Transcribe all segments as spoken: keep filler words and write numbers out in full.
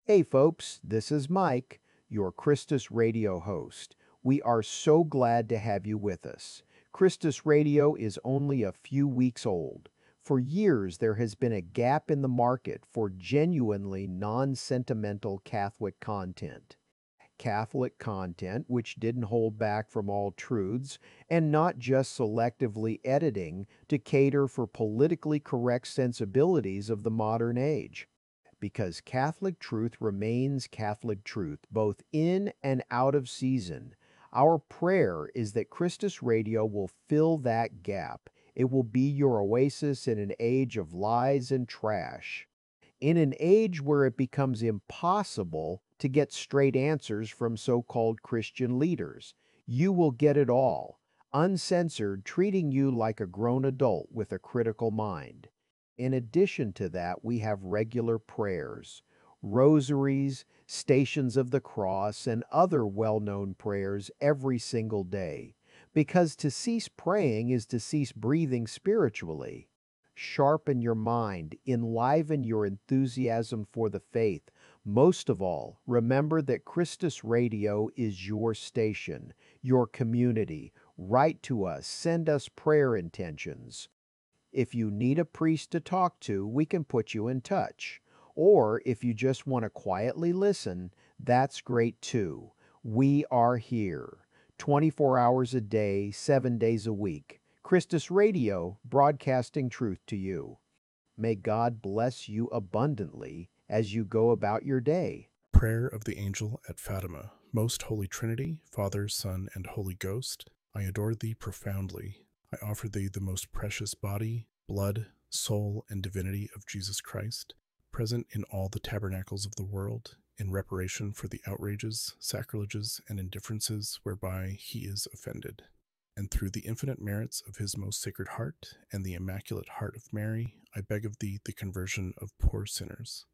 Hey folks, this is Mike, your Christus Radio host. We are so glad to have you with us. Christus Radio is only a few weeks old. For years, there has been a gap in the market for genuinely non-sentimental Catholic content. Catholic content which didn't hold back from all truths and not just selectively editing to cater for politically correct sensibilities of the modern age. Because Catholic truth remains Catholic truth, both in and out of season. Our prayer is that Christus Radio will fill that gap. It will be your oasis in an age of lies and trash. In an age where it becomes impossible to get straight answers from so-called Christian leaders, you will get it all, uncensored, treating you like a grown adult with a critical mind. In addition to that, we have regular prayers, rosaries, stations of the cross, and other well-known prayers every single day. Because to cease praying is to cease breathing spiritually. Sharpen your mind, enliven your enthusiasm for the faith. Most of all, remember that Christus Radio is your station, your community. Write to us, send us prayer intentions. If you need a priest to talk to, we can put you in touch. Or if you just want to quietly listen, that's great too. We are here, twenty-four hours a day, seven days a week. Christus Radio, broadcasting truth to you. May God bless you abundantly as you go about your day. Prayer of the Angel at Fatima. Most Holy Trinity, Father, Son, and Holy Ghost, I adore thee profoundly. I offer thee the most precious body, blood, soul, and divinity of Jesus Christ, present in all the tabernacles of the world, in reparation for the outrages, sacrileges, and indifferences whereby he is offended. And through the infinite merits of his most sacred heart and the Immaculate Heart of Mary, I beg of thee the conversion of poor sinners.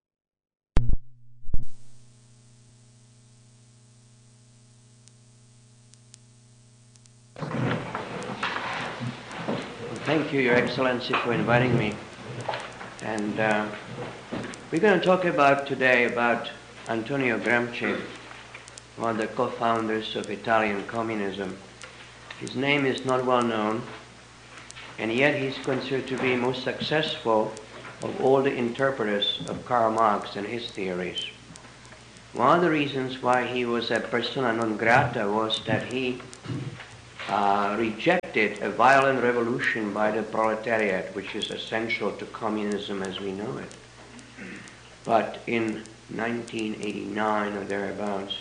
Thank you, Your Excellency, for inviting me. And uh, we're going to talk about today about Antonio Gramsci, one of the co-founders of Italian communism. His name is not well known, and yet he's considered to be most successful of all the interpreters of Karl Marx and his theories. One of the reasons why he was a persona non grata was that he uh, rejected a violent revolution by the proletariat, which is essential to communism as we know it. But in nineteen eighty-nine or thereabouts,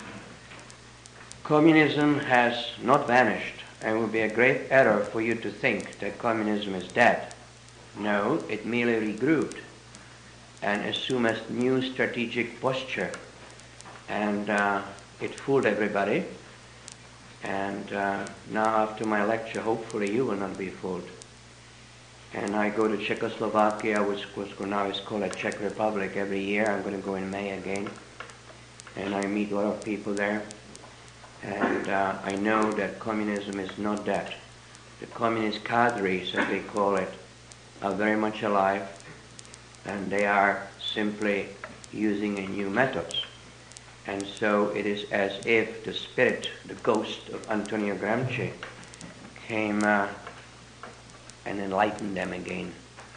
communism has not vanished, and it would be a great error for you to think that communism is dead. No, it merely regrouped and assumed a new strategic posture, and uh, it fooled everybody. And uh, now after my lecture, hopefully you will not be fooled. And I go to Czechoslovakia, which was now is called a Czech Republic, every year. I'm going to go in May again. And I meet a lot of people there. And uh, I know that communism is not dead. The communist cadres, as they call it, are very much alive, and they are simply using a new methods. And so it is as if the spirit, the ghost of Antonio Gramsci came uh, and enlightened them again.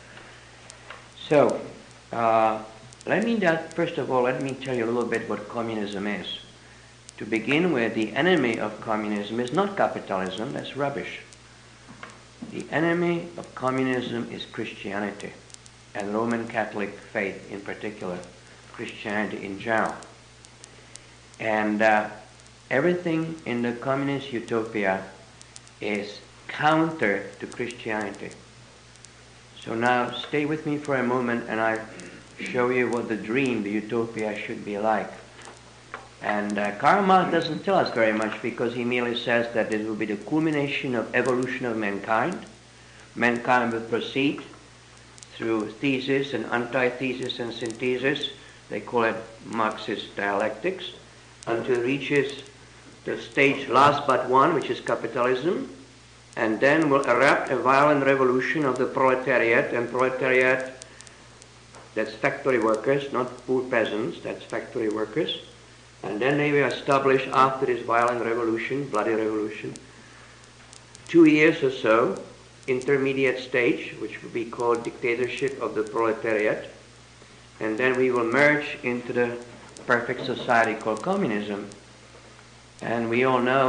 So, uh, let me, that, first of all, let me tell you a little bit what communism is. To begin with, the enemy of communism is not capitalism, that's rubbish. The enemy of communism is Christianity, and Roman Catholic faith in particular, Christianity in general. And uh, everything in the communist utopia is counter to Christianity. So now stay with me for a moment and I show you what the dream, the utopia should be like. And uh, Karl Marx doesn't tell us very much, because he merely says that it will be the culmination of evolution of mankind. Mankind will proceed through thesis and antithesis and synthesis. They call it Marxist dialectics, until it reaches the stage last but one, which is capitalism, and then will erupt a violent revolution of the proletariat, and proletariat, That's factory workers, not poor peasants, that's factory workers. And then they will establish, after this violent revolution, bloody revolution, two years or so, intermediate stage, which would be called dictatorship of the proletariat. And then we will merge into the perfect society called communism. And we all know